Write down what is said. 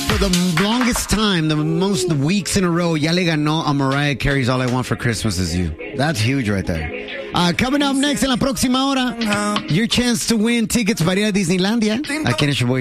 For the longest time, the most weeks in a row, ya le ganó a Mariah Carey's All I Want for Christmas Is You. That's huge right there. Coming up next en la próxima hora, your chance to win tickets para ir a Disneylandia. Aquí en el Show